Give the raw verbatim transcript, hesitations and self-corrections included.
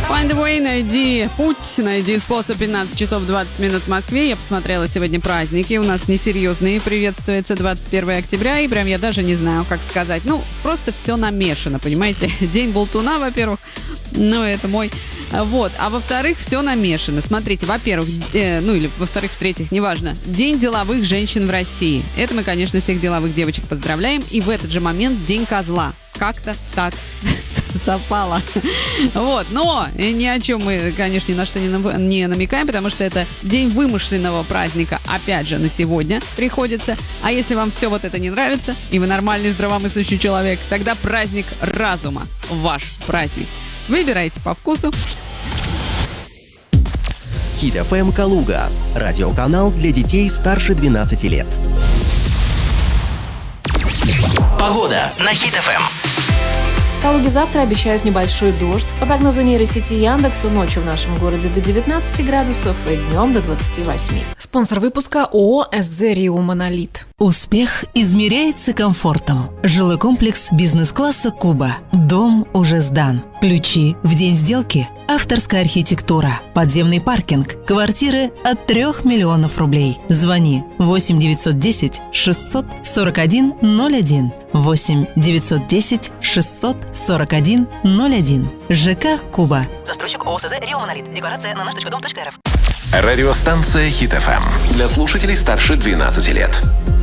Find a way, найди путь, найди способ. Пятнадцать часов двадцать минут в Москве. Я посмотрела сегодня праздники. У нас несерьезные. Приветствуется двадцать первого октября. И прям я даже не знаю, как сказать. Ну, просто все намешано, понимаете? День болтуна, во-первых. Ну, это мой. Вот. А во-вторых, все намешано. Смотрите, во-первых, э, ну или во-вторых, в-третьих, неважно. День деловых женщин в России. Это мы, конечно, всех деловых девочек поздравляем. И в этот же момент День козла. Как-то так совпало. Вот. Но ни о чем мы, конечно, ни на что не намекаем, потому что это день вымышленного праздника, опять же, на сегодня приходится. А если вам все вот это не нравится, и вы нормальный, здравомыслящий человек, тогда праздник разума. Ваш праздник. Выбирайте по вкусу. Хит эф эм Калуга. Радиоканал для детей старше двенадцати лет. Погода на Хит эф эм. В Калуге завтра обещают небольшой дождь. По прогнозу нейросети Яндекса, ночью в нашем городе до девятнадцати градусов и днем до двадцати восьми. Спонсор выпуска ООО эс зэ Рио Монолит. Успех измеряется комфортом. Жилой комплекс бизнес-класса Куба. Дом уже сдан. Ключи в день сделки. Авторская архитектура. Подземный паркинг. Квартиры от трех миллионов рублей. Звони восемь девятьсот десять шестьсот сорок один ноль один. восемь девятьсот десять шестьсот сорок один ноль один. ЖК Куба. Застройщик ООО эс зэ Рио Монолит. Декларация на наш точка дом точка эр эф. Радиостанция Хит эф эм. Для слушателей старше двенадцати лет.